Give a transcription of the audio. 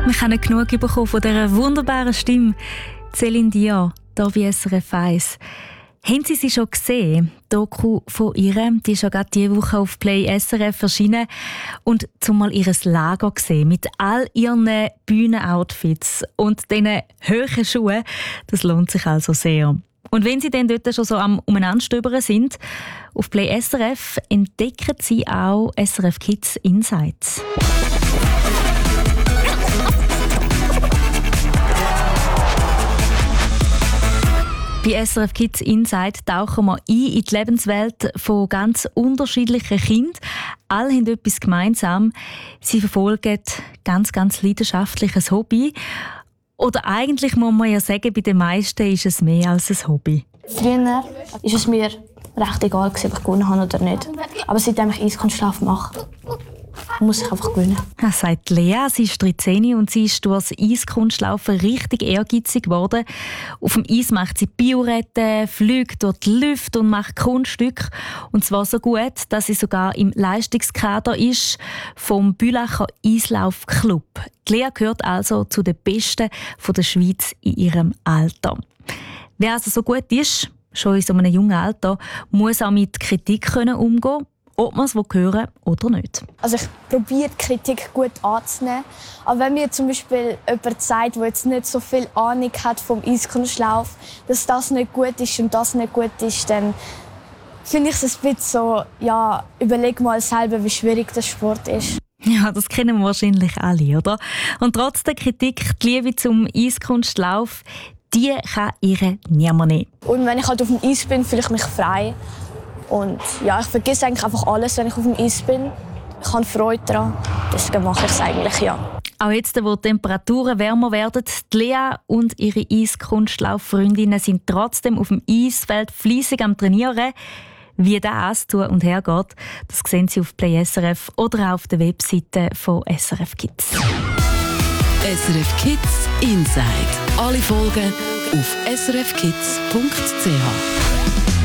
Wir haben nicht genug bekommen von dieser wunderbaren Stimme. Céline Dion, hier bei SRF 1. Haben Sie sie schon gesehen? Die Doku von ihr, die ist ja gerade diese Woche auf Play SRF erschienen. Und zumal ihr Lager gesehen mit all ihren Bühnenoutfits und diesen hohen Schuhen, das lohnt sich also sehr. Und wenn Sie dann dort schon so am Umeinanderstöbern sind, auf Play SRF entdecken Sie auch SRF Kids Insights. Bei SRF Kids Insight tauchen wir ein in die Lebenswelt von ganz unterschiedlichen Kindern. Alle haben etwas gemeinsam. Sie verfolgen ganz leidenschaftliches Hobby. Oder eigentlich muss man ja sagen, bei den meisten ist es mehr als ein Hobby. Früher war es mir recht egal, ob ich gewonnen habe oder nicht. Aber seitdem ich Eiskunstlauf mache, muss ich einfach gewinnen. Das sagt Lea, sie ist 13 und sie ist durch das Eiskunstlaufen richtig ehrgeizig geworden. Auf dem Eis macht sie Pirouetten, fliegt durch die Luft und macht Kunststücke. Und zwar so gut, dass sie sogar im Leistungskader ist vom Bülacher Eislaufclub. Lea gehört also zu den Besten der Schweiz in ihrem Alter. Wer also so gut ist, schon in so einem jungen Alter, muss auch mit Kritik umgehen können, ob man es hören oder nicht. Also ich probiere die Kritik gut anzunehmen. Aber wenn mir zum Beispiel jemand sagt, der jetzt nicht so viel Ahnung hat vom Eiskunstlauf, dass das nicht gut ist und das nicht gut ist, dann finde ich es ein bisschen so, ja, überleg mal selber, wie schwierig der Sport ist. Ja, das kennen wir wahrscheinlich alle, oder? Und trotz der Kritik, die Liebe zum Eiskunstlauf, die kann ihr niemand nehmen. Und wenn ich halt auf dem Eis bin, fühle ich mich frei. Und ja, ich vergesse eigentlich einfach alles, wenn ich auf dem Eis bin. Ich habe Freude daran. Deswegen mache ich es eigentlich, ja. Auch jetzt, wo die Temperaturen wärmer werden, die Lea und ihre Eiskunstlauf-Freundinnen sind trotzdem auf dem Eisfeld fleissig am Trainieren. Wie das tun und hergeht, das sehen Sie auf Play SRF oder auf der Webseite von SRF Kids. SRF Kids Inside. Alle Folgen auf srfkids.ch.